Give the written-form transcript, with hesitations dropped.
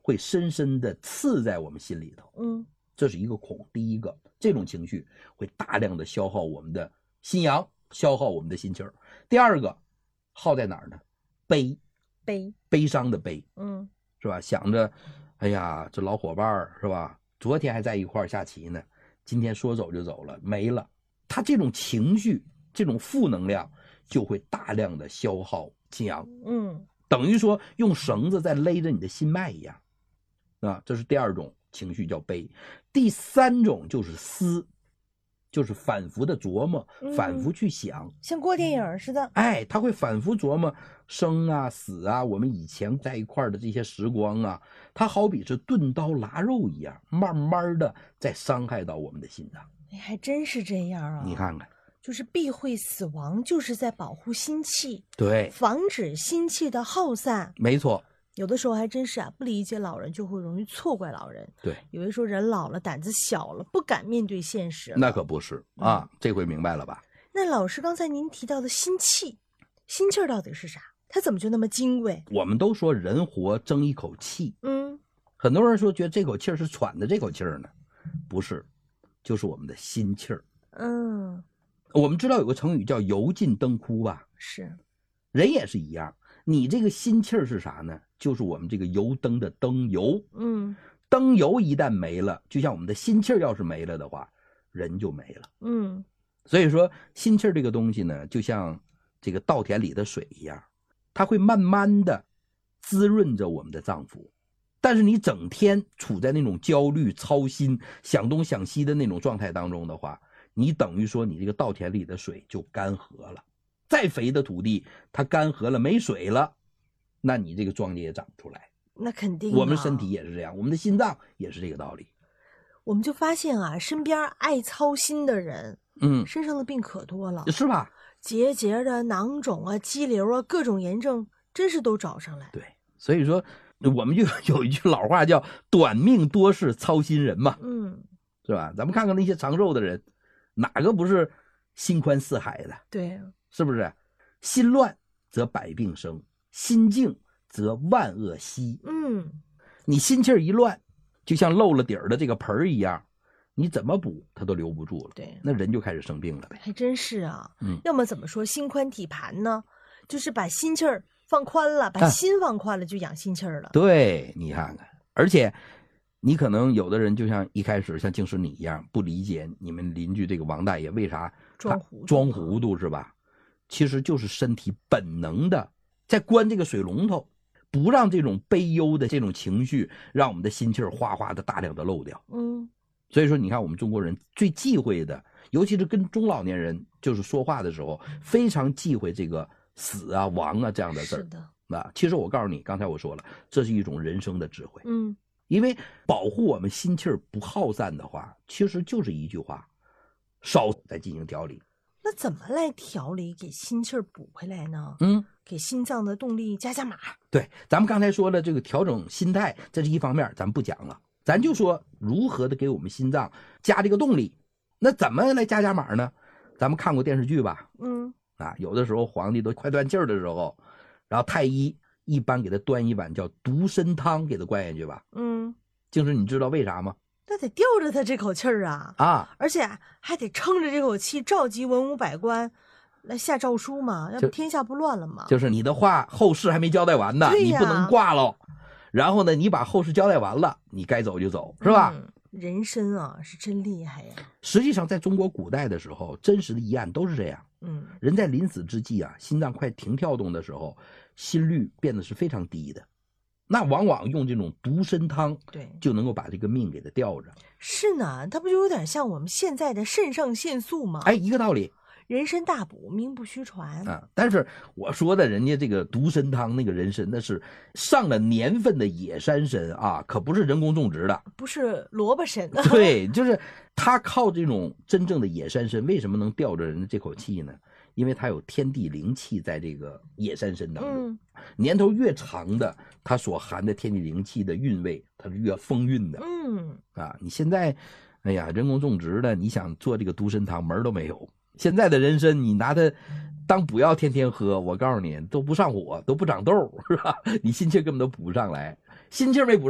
会深深的刺在我们心里头。这是一个恐，第一个，这种情绪会大量的消耗我们的心阳，消耗我们的心气儿。第二个耗在哪儿呢？悲伤的悲，是吧？想着，哎呀，这老伙伴是吧？昨天还在一块儿下棋呢，今天说走就走了，没了。他这种情绪，这种负能量就会大量的消耗心阳，等于说用绳子在勒着你的心脉一样，啊，这是第二种情绪叫悲。第三种就是思，就是反复的琢磨，反复去想， 像过电影似的。 哎，他会反复琢磨生啊死啊，我们以前在一块的这些时光啊，他好比是钝刀剌肉一样，慢慢的在伤害到我们的心脏。 哎，还真是这样啊！ 你看看， 就是避讳死亡，就是在保护心气， 对， 防止心气的耗散。 没错。 有的时候还真是啊，不理解老人就会容易错怪老人。 对， 有的时候人老了，胆子小了，不敢面对现实了。 那可不是啊，这回明白了吧？ 那老师刚才您提到的心气，心气儿到底是啥？它怎么就那么金贵？ 我们都说人活争一口气，很多人说觉得这口气儿是喘的这口气儿呢，不是，就是我们的心气儿。我们知道有个成语叫油尽灯枯吧？ 是， 人也是一样。你这个心气儿是啥呢？就是我们这个油灯的灯油。灯油一旦没了，就像我们的心气儿要是没了的话，人就没了。所以说心气儿这个东西呢，就像这个稻田里的水一样，它会慢慢的滋润着我们的脏腑。但是你整天处在那种焦虑、操心、想东想西的那种状态当中的话，你等于说你这个稻田里的水就干涸了。再肥的土地，它干涸了，没水了，那你这个庄稼也长不出来。 那肯定。 我们身体也是这样，我们的心脏也是这个道理。 我们就发现啊，身边爱操心的人，身上的病可多了， 是吧？ 结节的、囊肿啊、肌瘤啊，各种炎症，真是都找上来。 对，所以说我们就有一句老话叫“短命多是操心人”嘛，是吧？咱们看看那些长寿的人，哪个不是心宽似海的？ 对。 是不是？心乱则百病生，心静则万恶息。你心气儿一乱，就像漏了底儿的这个盆儿一样，你怎么补它都留不住了。 对， 那人就开始生病了呗。 还真是啊。要么怎么说心宽体盘呢？就是把心气儿放宽了，把心放宽了，就养心气儿了。 对，你看看，而且你可能有的人就像一开始像净是你一样，不理解你们邻居这个王大爷为啥装糊涂是吧？其实就是身体本能的在关这个水龙头，不让这种悲忧的这种情绪让我们的心气儿哗哗的大量的漏掉。所以说你看我们中国人最忌讳的，尤其是跟中老年人就是说话的时候，非常忌讳这个死啊亡啊这样的字儿。是的。其实我告诉你，刚才我说了，这是一种人生的智慧。因为保护我们心气儿不耗散的话，其实就是一句话，少再进行调理。 那怎么来调理给心气儿补回来呢？给心脏的动力加码。 对，咱们刚才说了这个调整心态，这是一方面，咱们不讲了，咱就说如何的给我们心脏加这个动力。那怎么来加码呢？咱们看过电视剧吧？有的时候皇帝都快断气儿的时候，然后太医一般给他端一碗叫独参汤给他灌下去吧。净是你知道为啥吗？ 那得吊着他这口气儿啊！而且还得撑着这口气召集文武百官来下诏书嘛，要不天下不乱了吗？ 就是你的话后事还没交代完呢，你不能挂了。然后呢，你把后事交代完了，你该走就走，是吧？ 人参啊，是真厉害呀！ 实际上，在中国古代的时候，真实的疑案都是这样。人在临死之际啊，心脏快停跳动的时候，心率变得是非常低的。那往往用这种独参汤， 对， 就能够把这个命给它吊着。 是呢，它不就有点像我们现在的肾上腺素吗？ 哎，一个道理。 人参大补，名不虚传啊。但是我说的人家这个独参汤那个人参，那是上了年份的野山参啊，可不是人工种植的， 不是萝卜参。 对，就是他靠这种真正的野山参，为什么能吊着人的这口气呢？因为它有天地灵气在这个野山参当中，年头越长的，它所含的天地灵气的韵味，它是越丰韵的。你现在，哎呀，人工种植的，你想做这个独参汤门都没有。现在的人参，你拿它当补药天天喝，我告诉你都不上火，都不长痘，是吧？你心气根本都补不上来，心气没补